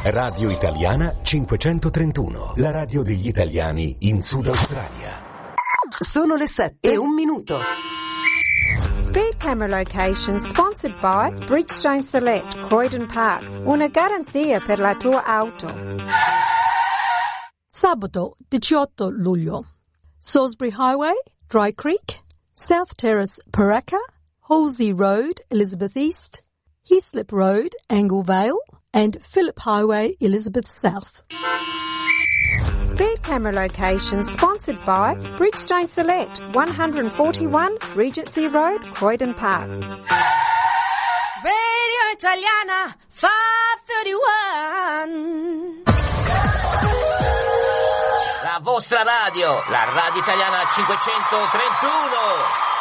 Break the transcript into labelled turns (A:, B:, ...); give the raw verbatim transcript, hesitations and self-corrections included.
A: Radio Italiana cinquecentotrentuno, la radio degli italiani in Sud Australia.
B: Sono le sette e un minuto.
C: Speed Camera Location sponsored by Bridgestone Select, Croydon Park. Una garanzia per la tua auto.
D: Sabato diciotto luglio. Salisbury Highway, Dry Creek, South Terrace, Paraka, Halsey Road, Elizabeth East, Heaslip Road, Angle Vale, and Phillip Highway, Elizabeth South.
C: Speed Camera Location sponsored by Bridgestone Select, one forty-one Regency Road, Croydon Park.
E: Radio Italiana five thirty-one.
F: La vostra radio, la Radio Italiana cinquecentotrentuno.